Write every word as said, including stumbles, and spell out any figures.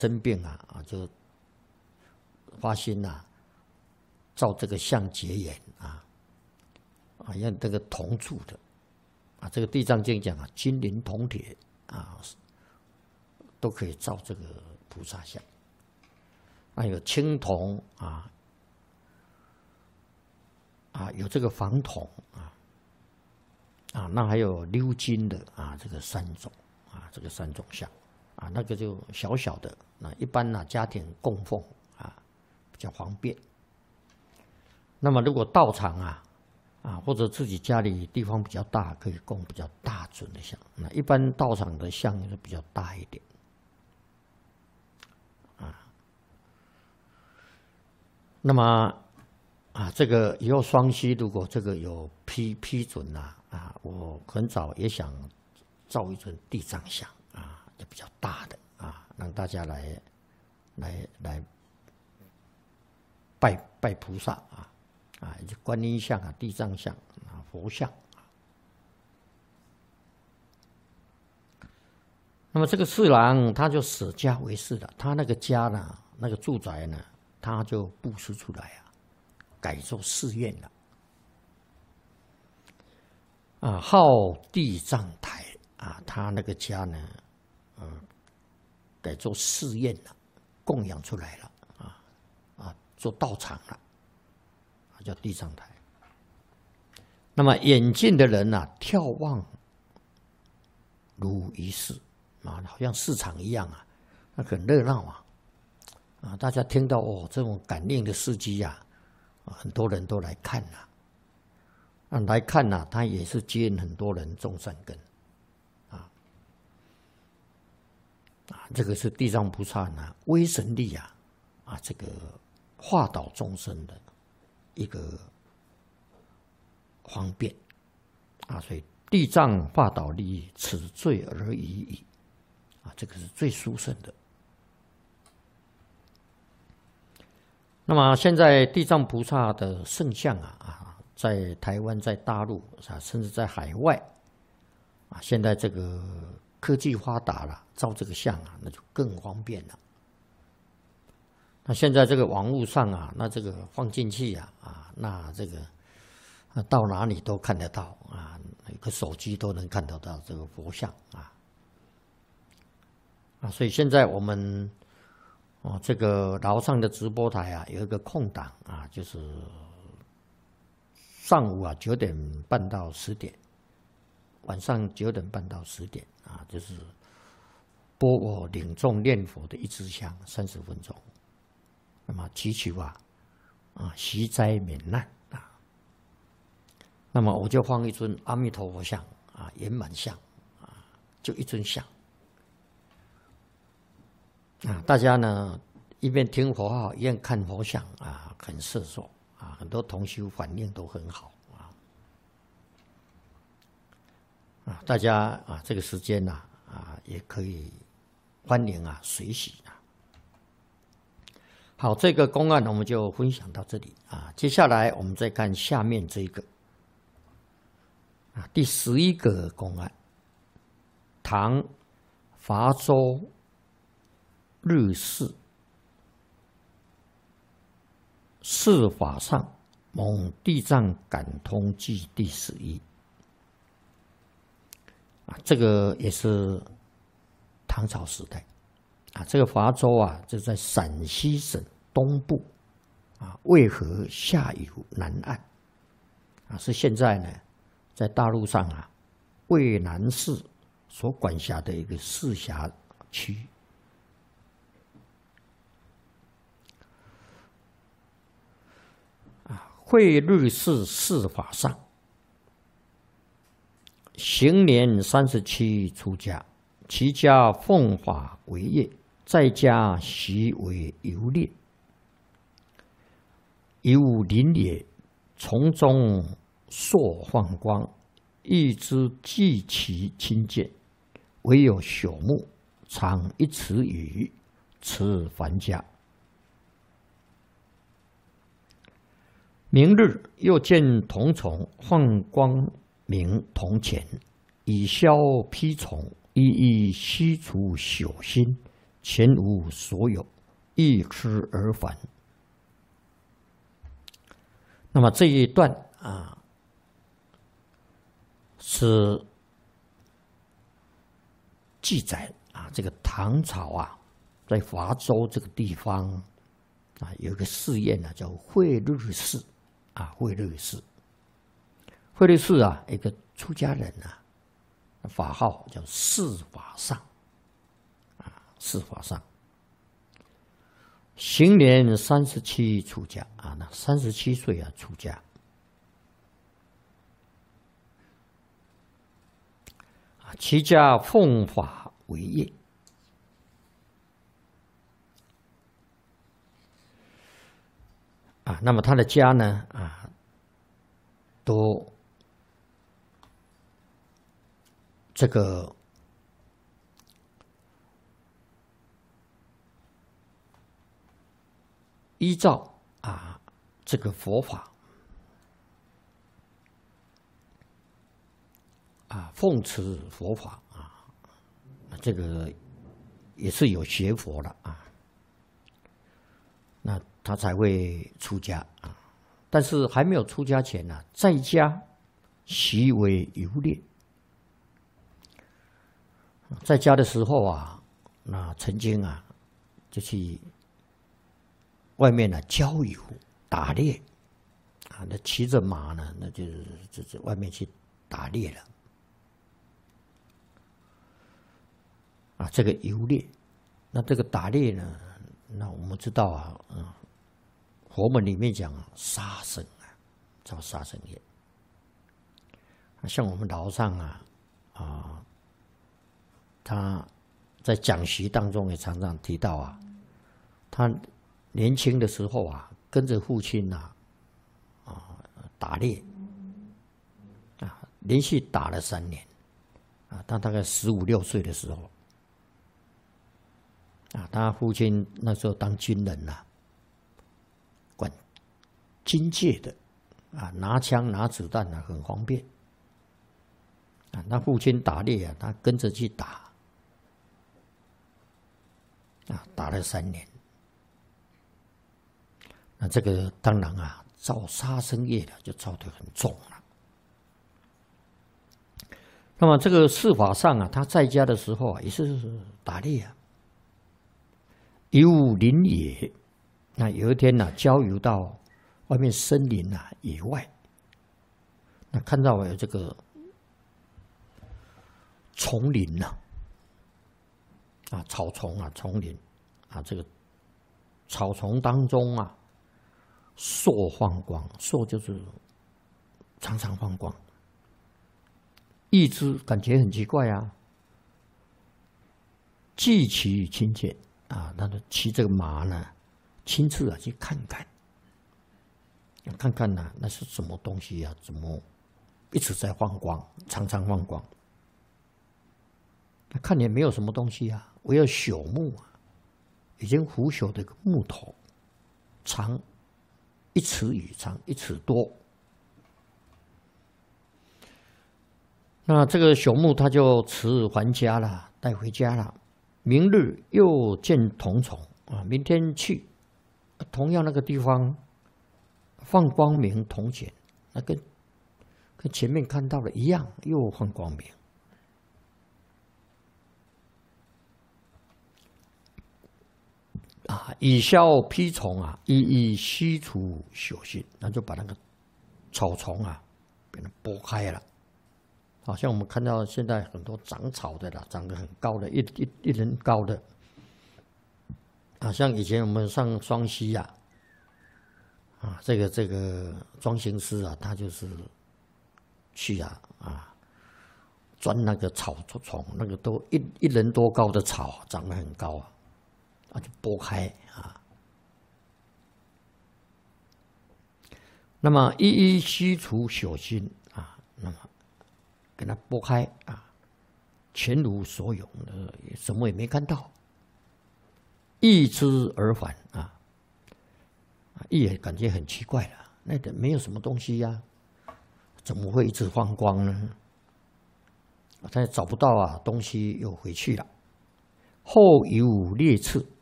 生病啊啊，就发心呐，照这个相结缘啊啊，像这个铜铸的啊，这个《地藏经》讲啊，金银铜铁啊，都可以照这个菩萨像。还有青铜啊啊，有这个黄铜啊啊，那还有鎏金的啊，这个三种啊，这个三种像啊，那个就小小的，那一般呢、啊、家庭供奉啊比较方便。那么如果道场啊啊或者自己家里地方比较大，可以供比较大尊的像。那一般道场的像是比较大一点。那么啊，这个以后双溪如果这个有批批准呐啊，我很早也想造一尊地藏像啊，就比较大的啊，让大家来来来拜拜菩萨啊啊，就观音像啊、地藏像啊、佛像啊。那么这个四郎他就舍家为室了，他那个家呢，那个住宅呢，他就布施出来啊，改做寺院了。啊，号地藏台啊，他那个家呢，嗯，改做寺院了，供养出来了啊啊，做道场了，啊，叫地藏台。那么远近的人呐、啊，眺望如一市啊，好像市场一样啊，那很热闹啊。啊，大家听到哦，这种感应的事迹呀，啊，很多人都来看呐、啊，啊，来看呐、啊，他也是接引很多人种善根，啊，啊，这个是地藏菩萨呢威神力啊，啊，这个化导众生的一个方便，啊，所以地藏化导力，此最而已矣，啊，这个是最殊胜的。那么现在地藏菩萨的圣像啊啊，在台湾、在大陆啊，甚至在海外啊，现在这个科技发达了，照这个像啊，那就更方便了。那现在这个网络上啊，那这个放进去啊啊，那这个啊到哪里都看得到啊，一个手机都能看得到这个佛像啊啊，所以现在我们。哦，这个楼上的直播台啊，有一个空档啊，就是上午啊九点半到十点，晚上九点半到十点啊，就是播我领众念佛的一支香三十分钟，那么祈求啊啊息灾免难啊，那么我就放一尊阿弥陀佛像啊，圆满像啊，就一尊像。啊，大家呢一边听佛号，一边看佛像啊，很摄受啊，很多同修反应都很好啊。啊，大家啊，这个时间呐 啊, 啊，也可以欢迎啊随喜啊。好，这个公案我们就分享到这里啊。接下来我们再看下面这个啊，第十一个公案，唐伐州日氏释法上蒙地藏感通记第十一啊，这个也是唐朝时代啊。这个伐州啊，就在陕西省东部啊，渭河下游南岸啊，是现在呢在大陆上啊渭南市所管辖的一个市辖区。慧律寺释法上，行年三十七出家，其家奉法为业，在家习为游猎。游林野，从中烁放光，欲知既其亲见，唯有朽木，长一尺余，此凡家。明日又见铜虫放光明铜钱，以消披虫，一一悉除朽心， 全无所有，一痴而返。那么这一段啊，是记载啊，这个唐朝啊，在华州这个地方啊，有一个寺院呢，叫慧律寺啊，慧律寺。慧律寺啊，一个出家人啊，法号叫释法上啊，释法上。行年三十七出家啊，那三十七岁啊出家。啊，其家奉法为业。啊，那么他的家呢啊，都这个依照啊这个佛法啊，奉持佛法啊，这个也是有学佛的啊，那他才会出家啊。但是还没有出家前呢、啊，在家习为游猎。在家的时候啊，那曾经啊，就去外面呢郊游打猎啊，那骑着马呢，那就是就是外面去打猎了啊。这个游猎，那这个打猎呢，那我们知道啊，嗯，佛门里面讲杀生啊，叫杀生业。像我们老上啊啊。他在讲习当中也常常提到啊，他年轻的时候啊，跟着父亲呐啊打猎啊，连续打了三年啊。他大概十五六岁的时候啊，他父亲那时候当军人呐、啊，管军界的啊，拿枪拿子弹啊很方便啊。他父亲打猎啊，他跟着去打。啊，打了三年，那这个当然啊，造杀生业的就造得很重了。那么这个释法上啊，他在家的时候啊，也是打猎啊，游林野。那有一天呢、啊，郊游到外面森林啊野外，那看到有这个丛林呐、啊。啊，草丛啊，丛林啊，这个草丛当中啊，烁放光，烁就是常常放光。一只感觉很奇怪啊，既骑亲切啊，他的骑这个马呢，亲自啊去看看，看看呢、啊，那是什么东西啊？怎么一直在放光，常常放光？看也没有什么东西啊。唯有朽木啊，已经腐朽的一个木头，长一尺余，长一尺多。那这个朽木他就持还家了，带回家了。明日又见同虫啊，明天去，同样那个地方放光明同显，那跟跟前面看到的一样，又放光明。啊，以消披虫啊，一一吸除朽性，那就把那个草丛啊，给它拨开了。好像我们看到现在很多长草的啦，长得很高的，一一一人高的，啊，像以前我们上双溪啊，啊，这个这个装行师啊，他就是去啊啊，钻那个草丛，那个都一一人多高的草，长得很高啊。啊，就拨开啊。那么一一吸除朽心啊，那么给它拨开啊，全无所有，呃，什么也没看到，一之而返啊，一也感觉很奇怪了，那个没有什么东西呀、啊，怎么会一直放光呢？他找不到啊，东西又回去了。 后有列次